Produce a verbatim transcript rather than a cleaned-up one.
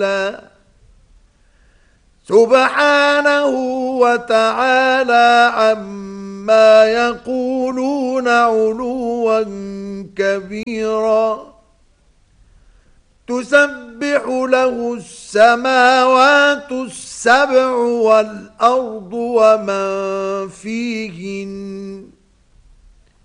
سبحانه وتعالى عما يقولون علوا كبيرا تسبح له السماوات السبع والأرض ومن فيهن